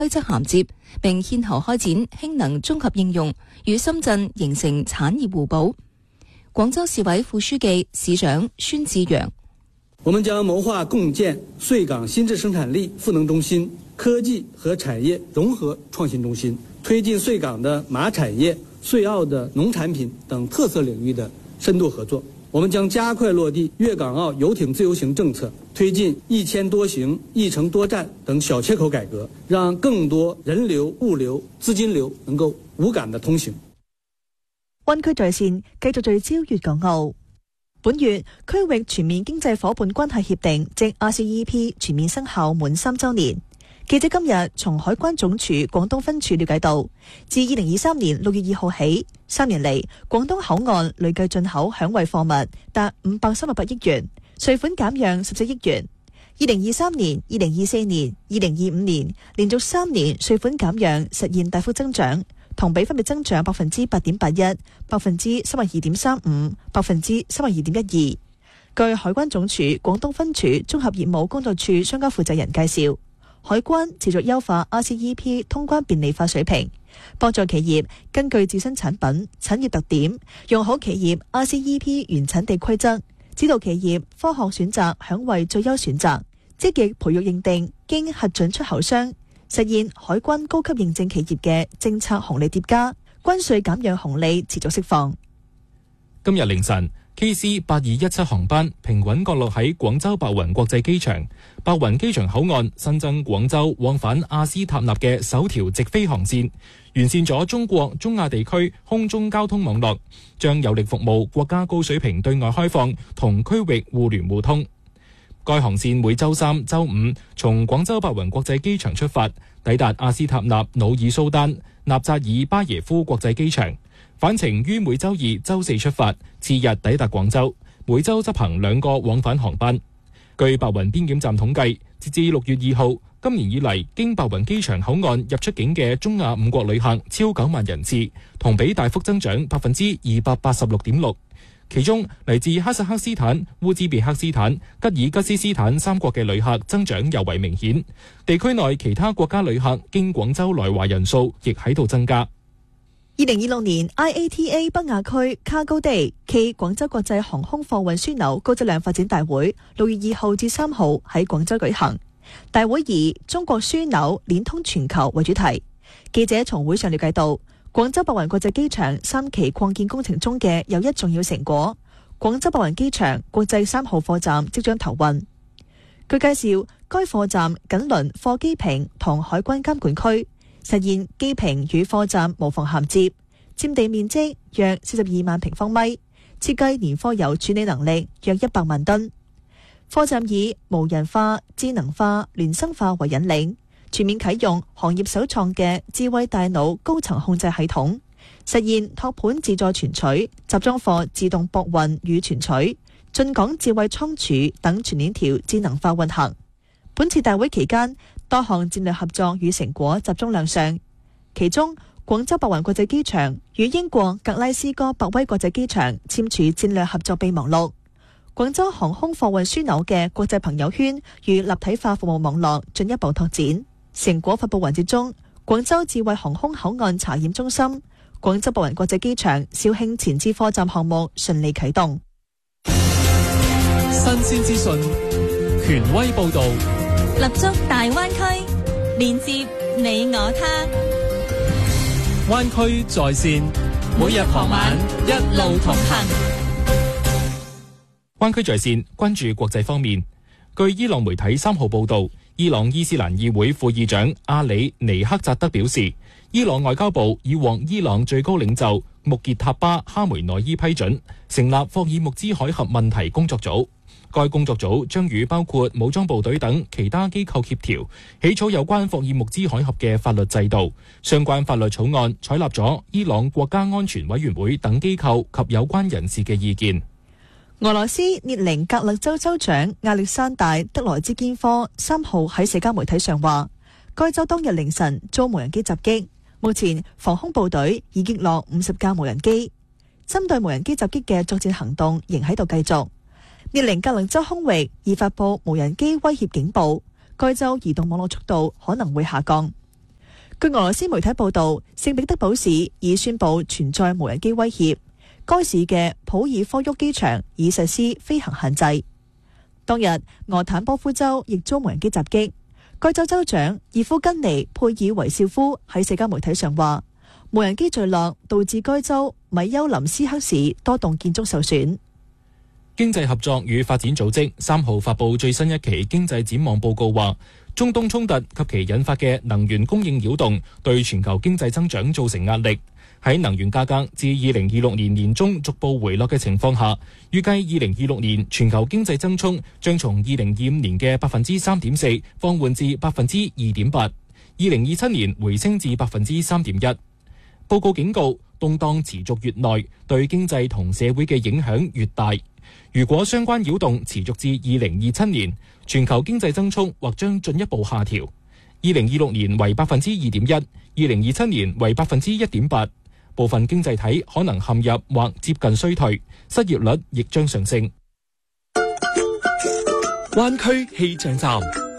規則銜接，並牽頭開展氫能綜合應用，與深圳形成產業互補。廣州市委副書記、市長孫志陽： 我們將謀劃共建穗港新質生產力賦能中心、科技和產業融合創新中心，推進穗港的馬產業、穗澳的農產品等特色領域的深度合作。我們將加快落地粵港澳遊艇自由行政策，推進一簽多行、一程多站等小切口改革，讓更多人流、物流、資金流能夠無感的通行。 灣區在線繼續聚焦粵港澳。本月區域全面經濟夥伴關係協定即 RCEP 全面生效滿3週年。記者今日從海關總署廣東分署了解到，自2023年6月2號起，3年嚟廣東口岸累計進口響惠貨物達538億元，稅款減讓14億元。2023年、2024年、2025年連續3年稅款減讓實現大幅增長，同比分別增長8.81%、32.35%、32.12%。據海關總署廣東分署綜合業務工作處相關負責人介紹，海關持續優化 RCEP 通關便利化水平，幫助企業根據自身產品、產業特點，用好企業 RCEP 原產地規則，指導企業科學選擇響惠最優選擇，積極培育認定經核准出口商，實現海關高級認證企業嘅政策紅利疊加，關稅減讓紅利持續釋放。 今日凌晨KC8217 航班平穩降落喺廣州白雲國際機場。白雲機場口岸新增廣州往返阿斯塔納嘅首條直飛航線，完善咗中國中亞地區空中交通網絡，將有力服務國家高水平對外開放同區域互聯互通。該航線每周三、周五從廣州白雲國際機場出發，抵達阿斯塔納努爾蘇丹納扎爾巴耶夫國際機場，返程於每周二、周四出發，次日抵達廣州，每周執行2個往返航班。據白雲邊檢站統計，截至6月2號，今年以嚟經白雲機場口岸入出境嘅中亞5國旅客超9萬人次，同比大幅增長286.6%。其中嚟自哈薩克斯坦、烏茲別克斯坦、吉爾吉斯斯坦3國嘅旅客增長尤為明顯，地區內其他國家旅客經廣州來華人數亦喺度增加。 2026年 IATA 北亞區 Cargo Day暨廣州國際航空貨運樞紐高質量發展大會6月2號至3號喺廣州舉行。大會以中國樞紐連通全球為主題。記者從會上了解到，廣州白雲國際機場3期擴建工程中嘅又一重要成果，廣州白雲機場國際3號貨站即將投運。據介紹，該貨站緊鄰貨機坪同海關監管區，實現機坪與貨站無縫銜接，佔地面積約42萬平方米，設計年貨油處理能力約100萬噸。貨站以無人化、智能化、聯生化為引領，全面啟用行業首創嘅智慧大腦高層控制系統，實現托盤自助存取、集裝貨自動駁運與存取、進港智慧倉儲等全鏈條智能化運行。本次大會期間，多項戰略合作與成果集中亮相，其中廣州白雲國際機場與英國格拉斯哥白威國際機場簽署戰略合作備忘錄，廣州航空貨運樞紐嘅國際朋友圈與立體化服務網絡進一步拓展。成果發佈環節中，廣州智慧航空口岸查驗中心、廣州白雲國際機場肇慶前置貨站項目順利啟動。 新鮮資訊，權威報導， 立足大灣區，連接你我他。 灣區在線，每日傍晚一路同行。 灣區在線關注國際方面。據伊朗媒體3號報導，伊朗伊斯蘭議會副議長阿里尼克扎德表示，伊朗外交部已獲伊朗最高領袖穆傑塔巴哈梅內伊批准成立霍爾木茲海峽問題工作組。該工作組將與包括武裝部隊等其他機構協調，起草有關霍爾木茲海峽嘅法律制度。相關法律草案採納咗伊朗國家安全委員會等機構及有關人士嘅意見。 俄羅斯列寧格勒州州長亞歷山大德萊茲堅科3號喺社交媒體上話，該州當日凌晨遭無人機襲擊，目前防空部隊已擊落50架無人機，針對無人機襲擊嘅作戰行動仍喺度繼續。列寧格勒州空域已發佈無人機威脅警報，該州移動網絡速度可能會下降。 據俄羅斯媒體報道，聖彼得堡市已宣布存在無人機威脅，該市嘅普爾科沃機場已實施飛行限制。當日，俄坦波夫州亦遭無人機襲擊。該州州長葉夫根尼佩爾維少夫喺社交媒體上話，無人機墜落導致該州米丘林斯克市多棟建築受損。 經濟合作與發展組織3號發布最新一期經濟展望報告話，中東衝突及其引發嘅能源供應擾動對全球經濟增長造成壓力。喺能源價格自2026年年中逐步回落嘅情況下，預計2026年全球經濟增速將從2025年嘅 3.4% 放緩至 2.8%，2027 年回升至 3.1%。報告警告，動盪持續越耐，對經濟同社會嘅影響越大。如果相關擾動持續至2027年，全球經濟增速或將進一步下調。2026年為 2.1%，2027 年為 1.8%。部分經濟體可能陷入或接近衰退，失業率亦將上升。 灣區氣象站，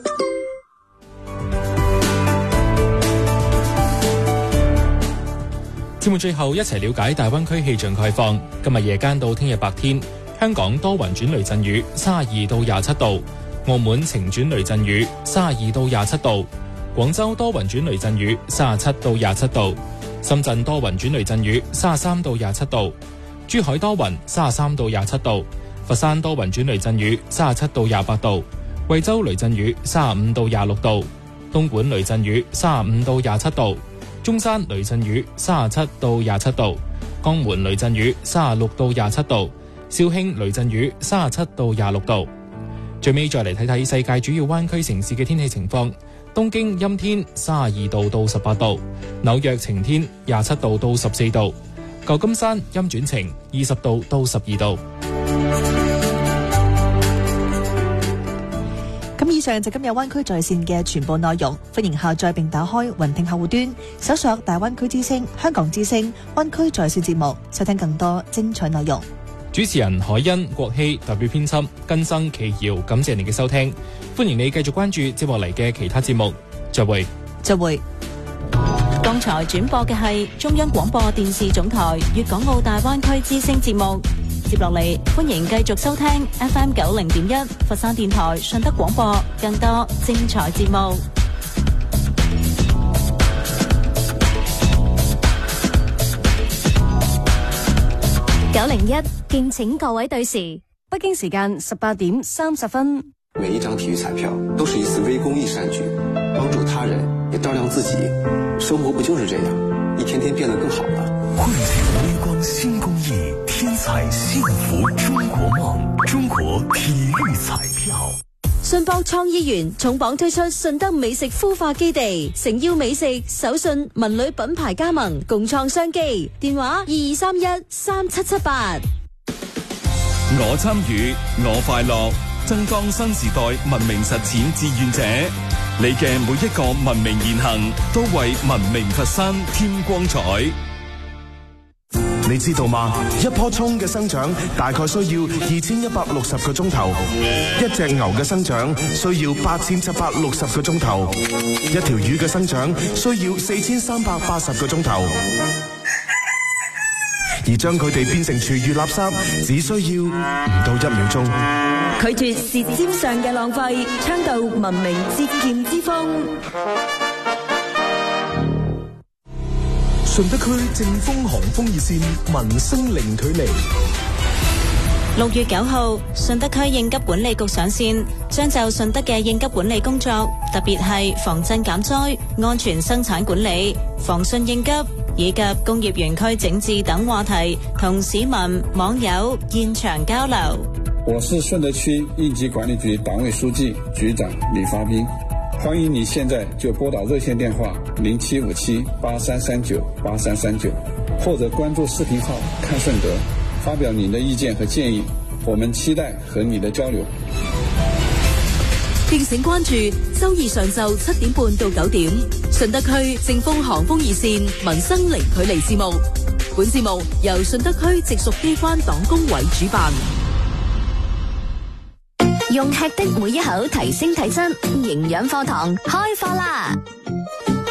節目最後一齊了解大灣區氣象概況。今日夜間到聽日白天，香港多雲轉雷陣雨，32到27度；澳門晴轉雷陣雨，32到27度；廣州多雲轉雷陣雨，37到27度。深圳多雲轉雷陣雨，33到27度；珠海多雲，33到27度；佛山多雲轉雷陣雨，37到28度；惠州雷陣雨，35到26度；東莞雷陣雨，35到27度；中山雷陣雨，37到27度；江門雷陣雨，36到27度；肇慶雷陣雨，37到26度。最尾再嚟睇睇世界主要灣區城市嘅天氣情況。東京陰天32度到18度，紐約晴天27度到14度，舊金山陰轉晴20度到12度。 咁以上就今日灣區在線嘅全部內容，歡迎下載並打開雲聽客戶端，搜索大灣區之聲、香港之聲、灣區在線節目，收聽更多精彩內容。 主持人海欣、國希，特別編輯根生、奇瑤，感謝你嘅收聽，歡迎你繼續關注接落嚟嘅其他節目，再會。 再會。 剛才轉播嘅係中央廣播電視總台粵港澳大灣區之聲節目，接落嚟歡迎繼續收聽 FM 90.1佛山電台順德廣播更多精彩節目。901，敬請各位對時，北京時間18點30分。 每一張體育彩票都是一次微公益善舉，幫助他人也照亮自己，生活不就是這樣，一天天變得更好了。 匯聚微光新公益，天彩幸福中國夢，中國體育彩票。 信博創意園重磅推出順德美食孵化基地，誠邀美食、手信、文旅品牌加盟，共創商機。電話22313778。 我參與，我快樂，爭當新時代文明實踐志願者。你嘅每一個文明言行，都為文明佛山添光彩。 你知道嗎？一棵蔥嘅生長大概需要2160個鐘頭，一隻牛嘅生長需要8760個鐘頭，一條魚嘅生長需要4380個鐘頭，而將佢哋變成廚餘垃圾，只需要唔到1秒鐘。 拒絕舌尖上嘅浪費，倡導文明節儉之風。 順德區正風航風熱線，民生零距離。 6月9號，順德區應急管理局上線，將就順德嘅應急管理工作，特別係防震減災、安全生產管理、防汛應急以及工業園區整治等話題，同市民網友現場交流。 我是順德區應急管理局黨委書記、局長李發斌。歡迎你現在就撥打熱線電話075783398339，或者關注視頻號看順德，發表您的意見和建議，我們期待和你的交流。 敬請關注周二上晝7點半到9點，順德區正風航風熱線民生零距離節目。本節目由順德區直屬機關黨工委主辦。 用吃的每一口提升體質，營養課堂開課啦！